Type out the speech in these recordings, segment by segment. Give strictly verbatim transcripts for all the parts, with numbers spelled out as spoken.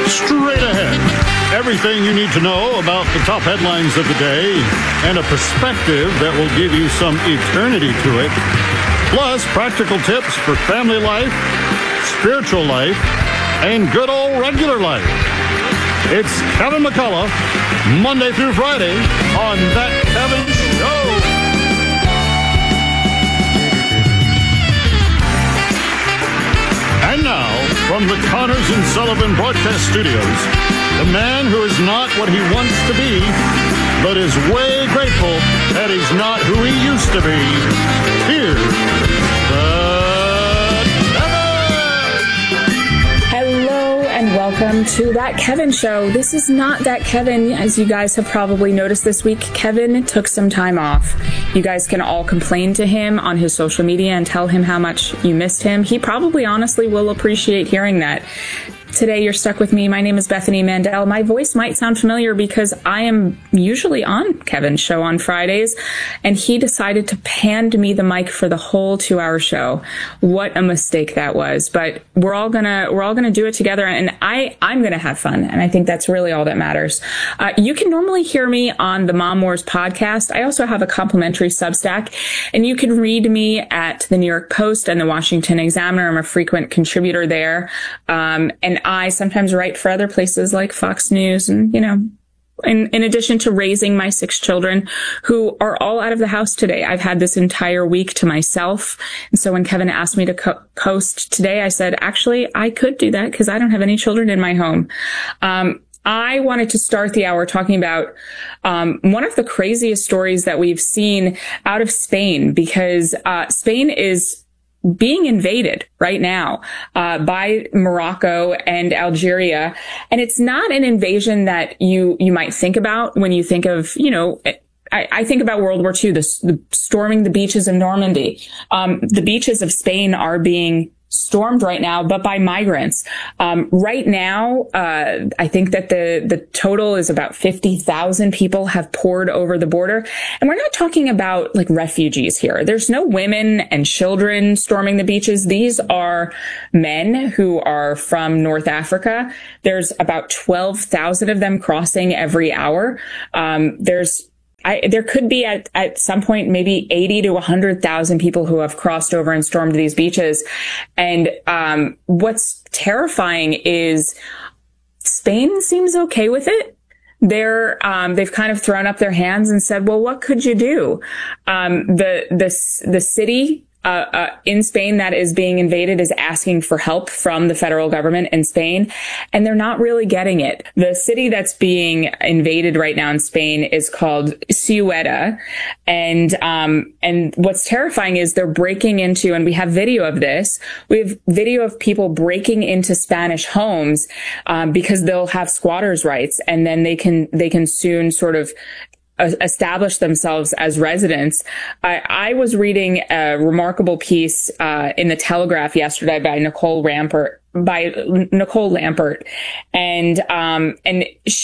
Straight ahead. Everything you need to know about the top headlines of the day and a perspective that will give you some eternity to it. Plus, practical tips for family life, spiritual life, and good old regular life. It's Kevin McCullough, Monday through Friday on That Kevin Show. And now, from the Connors and Sullivan Broadcast Studios, the man who is not what he wants to be, but is way grateful that he's not who he used to be. Here's the Kevin! Hello and welcome to That Kevin Show. This is not That Kevin. As you guys have probably noticed this week, Kevin took some time off. You guys can all complain to him on his social media and tell him how much you missed him. He probably honestly will appreciate hearing that. Today, you're stuck with me. My name is Bethany Mandel. My voice might sound familiar because I am usually on Kevin's show on Fridays, and he decided to hand me the mic for the whole two-hour show. What a mistake that was! But we're all gonna we're all gonna do it together, and I I'm gonna have fun, and I think that's really all that matters. Uh, you can normally hear me on the Mom Wars podcast. I also have a complimentary Substack, and you can read me at the New York Post and the Washington Examiner. I'm a frequent contributor there, um, and I sometimes write for other places like Fox News and, you know, in, in addition to raising my six children who are all out of the house today. I've had this entire week to myself. And so when Kevin asked me to co- host today, I said, actually, I could do that because I don't have any children in my home. Um, I wanted to start the hour talking about um, one of the craziest stories that we've seen out of Spain, because uh, Spain is being invaded right now uh, by Morocco and Algeria. And it's not an invasion that you you might think about when you think of, you know, I, I think about World War Two, the, the storming the beaches of Normandy. Um, the beaches of Spain are being stormed right now, but by migrants. Um, right now, uh, I think that the, the total is about fifty thousand people have poured over the border. And we're not talking about like refugees here. There's no women and children storming the beaches. These are men who are from North Africa. There's about twelve thousand of them crossing every hour. Um, there's I, there could be at, at some point maybe eighty to one hundred thousand people who have crossed over and stormed these beaches. And um, what's terrifying is Spain seems okay with it. They're um, they've kind of thrown up their hands and said, "Well, what could you do?" Um, the the the city Uh, uh, in Spain that is being invaded is asking for help from the federal government in Spain, and they're not really getting it. The city that's being invaded right now in Spain is called Ceuta, and um, and what's terrifying is they're breaking into, and we have video of this. We have video of people breaking into Spanish homes um, because they'll have squatters' rights, and then they can they can soon sort of establish themselves as residents. I, I was reading a remarkable piece uh, in the Telegraph yesterday by Nicole Lampert, by Nicole Lampert, and um, and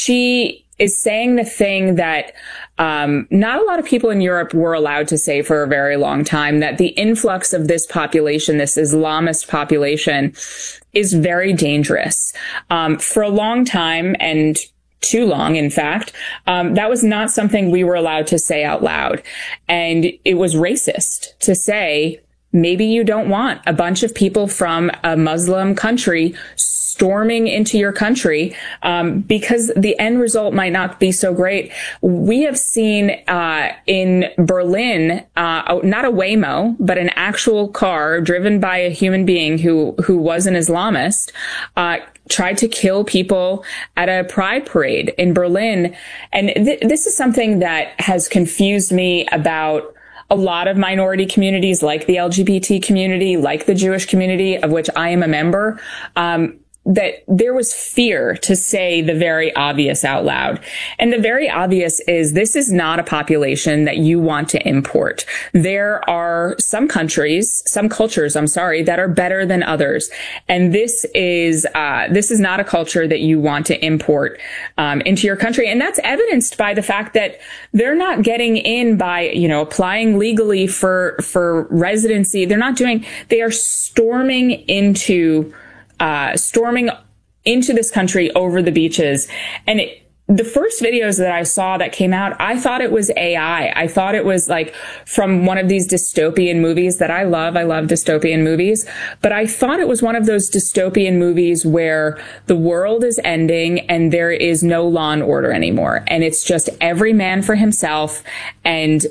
she is saying the thing that um, not a lot of people in Europe were allowed to say for a very long time, that the influx of this population, this Islamist population, is very dangerous. Um, for a long time, and too long, in fact, um, that was not something we were allowed to say out loud. And it was racist to say, maybe you don't want a bunch of people from a Muslim country storming into your country, um, because the end result might not be so great. We have seen uh, in Berlin, uh, not a Waymo, but an actual car driven by a human being who who was an Islamist, uh, tried to kill people at a pride parade in Berlin. And th- this is something that has confused me about a lot of minority communities, like the L G B T community, like the Jewish community, of which I am a member. Um, that there was fear to say the very obvious out loud. And the very obvious is this is not a population that you want to import. There are some countries, some cultures, I'm sorry, that are better than others. And this is, uh, this is not a culture that you want to import, um, into your country. And that's evidenced by the fact that they're not getting in by, you know, applying legally for, for residency. They're not doing, they are storming into Uh, storming into this country over the beaches. And it, the first videos that I saw that came out, I thought it was A I. I thought it was like from one of these dystopian movies that I love. I love dystopian movies, but I thought it was one of those dystopian movies where the world is ending and there is no law and order anymore. And it's just every man for himself and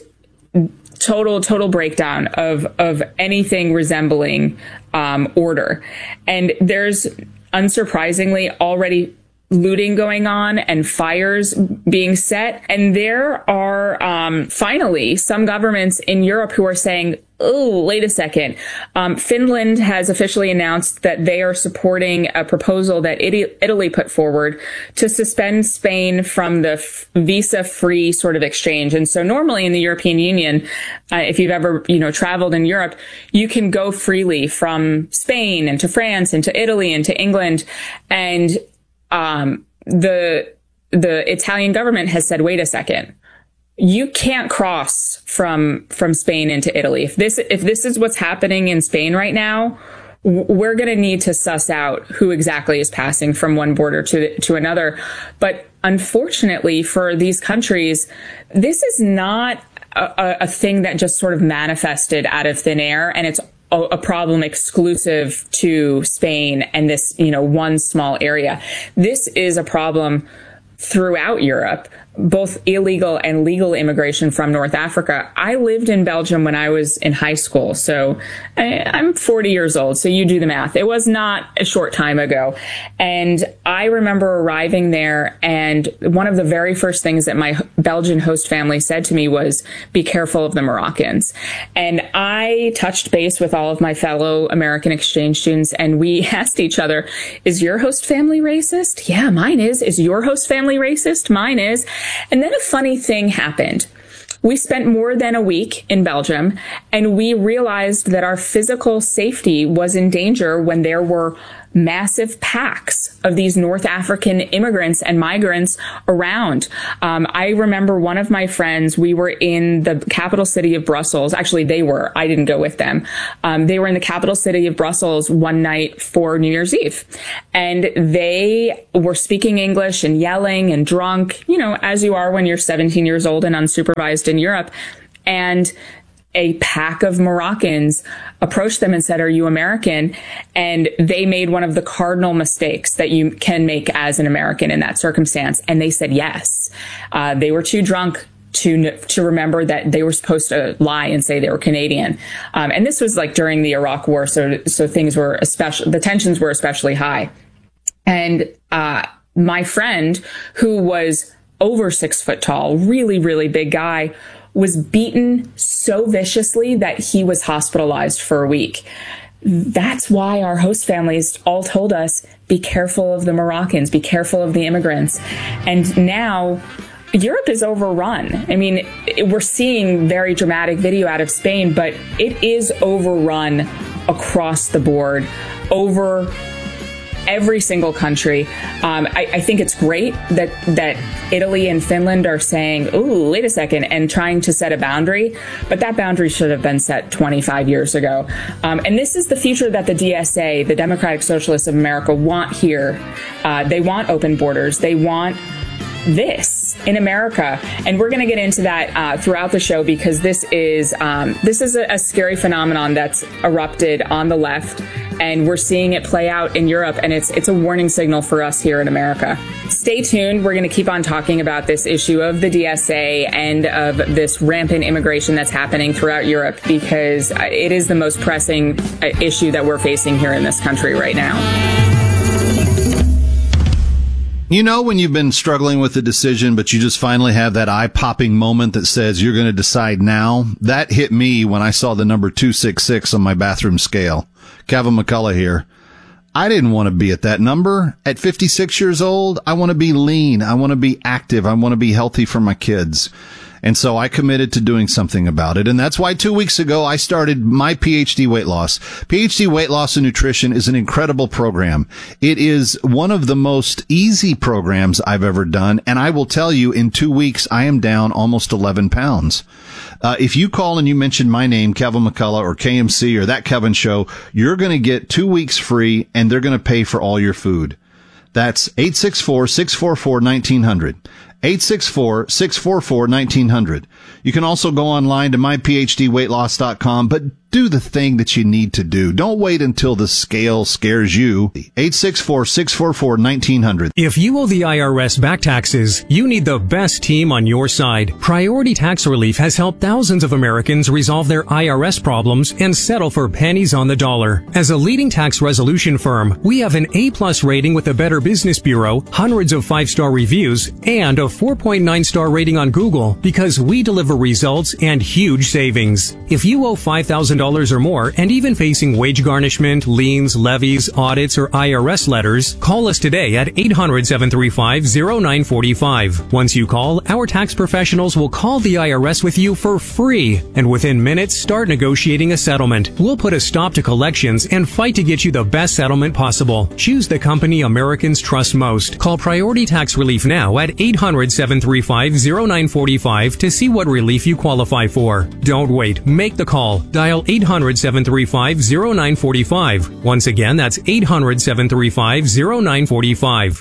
total, total breakdown of, of anything resembling, um, order. And there's unsurprisingly already looting going on and fires being set. And there are um, finally some governments in Europe who are saying, oh, wait a second. Um, Finland has officially announced that they are supporting a proposal that Italy put forward to suspend Spain from the f- visa-free sort of exchange. And so normally in the European Union, uh, if you've ever, you know, traveled in Europe, you can go freely from Spain and to France and to Italy and to England. And Um, the, the Italian government has said, wait a second, you can't cross from, from Spain into Italy. If this, if this is what's happening in Spain right now, we're going to need to suss out who exactly is passing from one border to, to another. But unfortunately for these countries, this is not a, a thing that just sort of manifested out of thin air, and it's a problem exclusive to Spain and this, you know, one small area. This is a problem throughout Europe, both illegal and legal immigration from North Africa. I lived in Belgium when I was in high school, so I, I'm forty years old, so you do the math. It was not a short time ago. And I remember arriving there, and one of the very first things that my Belgian host family said to me was, be careful of the Moroccans. And I touched base with all of my fellow American exchange students, and we asked each other, is your host family racist? Yeah, mine is. Is your host family racist? Mine is. And then a funny thing happened. We spent more than a week in Belgium, and we realized that our physical safety was in danger when there were massive packs of these North African immigrants and migrants around. Um, I remember one of my friends, we were in the capital city of Brussels. Actually, they were. I didn't go with them. Um, they were in the capital city of Brussels one night for New Year's Eve. And they were speaking English and yelling and drunk, you know, as you are when you're seventeen years old and unsupervised in Europe. And a pack of Moroccans approached them and said, are you American? And they made one of the cardinal mistakes that you can make as an American in that circumstance. And they said yes. Uh, they were too drunk to to remember that they were supposed to lie and say they were Canadian. Um, and this was like during the Iraq War, so so things were especially, the tensions were especially high. And uh, my friend, who was over six foot tall, really, really big guy, was beaten so viciously that he was hospitalized for a week. That's why our host families all told us, be careful of the Moroccans, be careful of the immigrants. And now Europe is overrun. I mean, we're seeing very dramatic video out of Spain, but it is overrun across the board, over every single country. Um, I, I think it's great that that Italy and Finland are saying, "Ooh, wait a second," and trying to set a boundary. But that boundary should have been set twenty-five years ago. Um, and this is the future that the D S A, the Democratic Socialists of America, want here. Uh, they want open borders. They want this in America, and we're going to get into that uh, throughout the show, because this is um, this is a, a scary phenomenon that's erupted on the left, and we're seeing it play out in Europe, and it's it's a warning signal for us here in America. Stay tuned. We're going to keep on talking about this issue of the D S A and of this rampant immigration that's happening throughout Europe, because it is the most pressing issue that we're facing here in this country right now. You know, when you've been struggling with a decision, but you just finally have that eye-popping moment that says you're going to decide now? That hit me when I saw the number two sixty-six on my bathroom scale. Kevin McCullough here. I didn't want to be at that number. At fifty-six years old, I want to be lean. I want to be active. I want to be healthy for my kids. And so I committed to doing something about it. And that's why two weeks ago I started my PhD Weight Loss. PhD Weight Loss and Nutrition is an incredible program. It is one of the most easy programs I've ever done. And I will tell you, in two weeks, I am down almost eleven pounds. Uh, if you call and you mention my name, Kevin McCullough or K M C or That Kevin Show, you're going to get two weeks free, and they're going to pay for all your food. That's eight six four, six four four, one nine hundred. eight six four, six four four, one nine hundred. You can also go online to my p h d weight loss dot com, but do the thing that you need to do. Don't wait until the scale scares you. eight six four, six four four, one nine hundred. If you owe the I R S back taxes, you need the best team on your side. Priority Tax Relief has helped thousands of Americans resolve their I R S problems and settle for pennies on the dollar. As a leading tax resolution firm, we have an A-plus rating with the Better Business Bureau, hundreds of five-star reviews, and a four point nine star rating on Google because we deliver results and huge savings. If you owe five thousand dollars or more and even facing wage garnishment, liens, levies, audits, or I R S letters, call us today at eight hundred, seven three five, zero nine four five. Once you call, our tax professionals will call the I R S with you for free, and within minutes start negotiating a settlement. We'll put a stop to collections and fight to get you the best settlement possible. Choose the company Americans trust most. Call Priority Tax Relief now at eight hundred, seven three five, zero nine four five to see what relief you qualify for. Don't wait. Make the call. Dial eight hundred, seven three five, zero nine four five. Once again, that's eight hundred, seven three five, zero nine four five.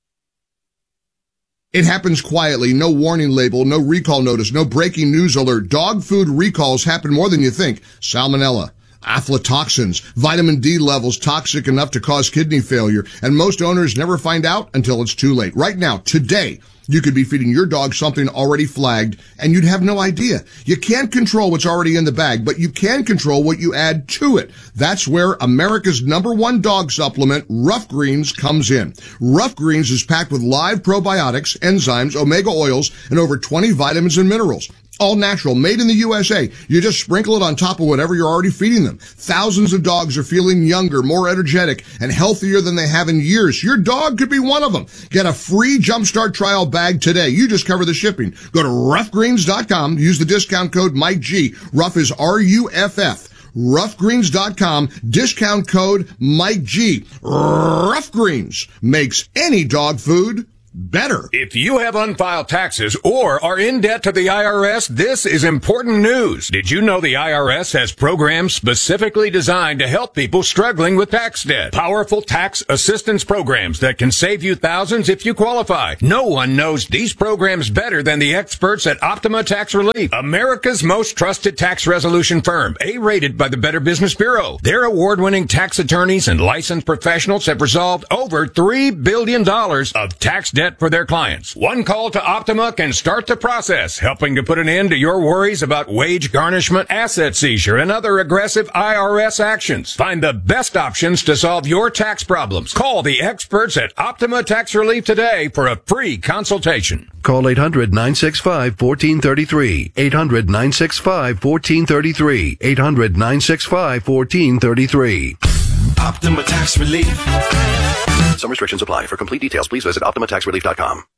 It happens quietly, no warning label, no recall notice, no breaking news alert. Dog food recalls happen more than you think. Salmonella, aflatoxins, vitamin D levels toxic enough to cause kidney failure, and most owners never find out until it's too late. Right now, today, you could be feeding your dog something already flagged, and you'd have no idea. You can't control what's already in the bag, but you can control what you add to it. That's where America's number one dog supplement, Rough Greens, comes in. Rough Greens is packed with live probiotics, enzymes, omega oils, and over twenty vitamins and minerals. All natural, made in the U S A. You just sprinkle it on top of whatever you're already feeding them. Thousands of dogs are feeling younger, more energetic, and healthier than they have in years. Your dog could be one of them. Get a free Jumpstart trial bag today. You just cover the shipping. Go to rough greens dot com. Use the discount code Mike G. Rough is R U F F. rough greens dot com. Discount code Mike G. Rough Greens makes any dog food better. If you have unfiled taxes or are in debt to the I R S, this is important news. Did you know the I R S has programs specifically designed to help people struggling with tax debt? Powerful tax assistance programs that can save you thousands if you qualify. No one knows these programs better than the experts at Optima Tax Relief, America's most trusted tax resolution firm, A-rated by the Better Business Bureau. Their award-winning tax attorneys and licensed professionals have resolved over three billion dollars of tax debt for their clients. One call to Optima can start the process, helping to put an end to your worries about wage garnishment, asset seizure, and other aggressive I R S actions. Find the best options to solve your tax problems. Call the experts at Optima Tax Relief today for a free consultation. Call eight hundred, nine six five, one four three three. eight hundred, nine six five, one four three three. eight hundred, nine six five, one four three three. Optima Tax Relief. Some restrictions apply. For complete details, please visit optima tax relief dot com.